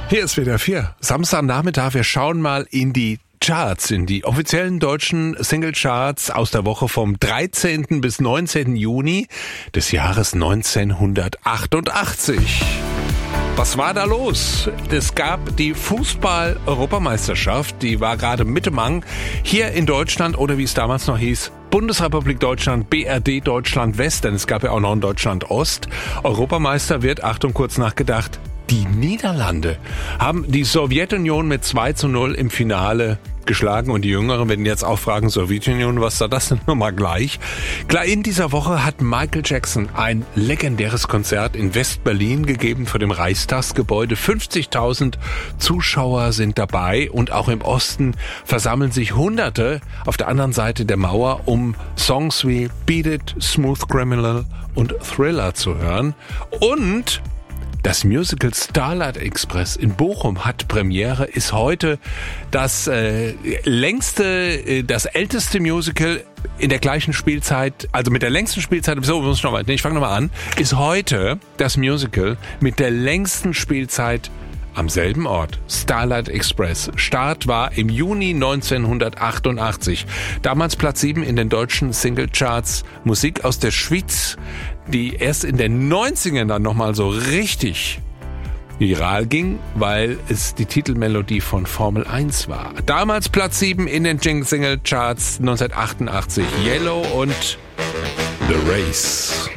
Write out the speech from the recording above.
Hier ist WDR 4. Samstagnachmittag. Wir schauen mal in die Charts, in die offiziellen deutschen Singlecharts aus der Woche vom 13. bis 19. Juni des Jahres 1988. Was war da los? Es gab die Fußball-Europameisterschaft, die war gerade Mitte Mang, hier in Deutschland oder wie es damals noch hieß, Bundesrepublik Deutschland, BRD Deutschland West, denn es gab ja auch noch einen Deutschland Ost. Europameister wird, Achtung, kurz nachgedacht, die Niederlande haben die Sowjetunion mit 2:0 im Finale geschlagen und die Jüngeren werden jetzt auch fragen, Sowjetunion, was war das denn nochmal gleich? Klar, in dieser Woche hat Michael Jackson ein legendäres Konzert in West-Berlin gegeben vor dem Reichstagsgebäude. 50.000 Zuschauer sind dabei und auch im Osten versammeln sich Hunderte auf der anderen Seite der Mauer, um Songs wie Beat It, Smooth Criminal und Thriller zu hören. Und das Musical Starlight Express in Bochum hat Premiere, ist heute das älteste Musical in der gleichen Spielzeit, also mit der längsten Spielzeit, ich fange nochmal an, ist heute das Musical mit der längsten Spielzeit am selben Ort, Starlight Express. Start war im Juni 1988. Damals Platz 7 in den deutschen Singlecharts. Musik aus der Schweiz, die erst in den 90ern dann nochmal so richtig viral ging, weil es die Titelmelodie von Formel 1 war. Damals Platz 7 in den Singlecharts 1988. Yellow und The Race.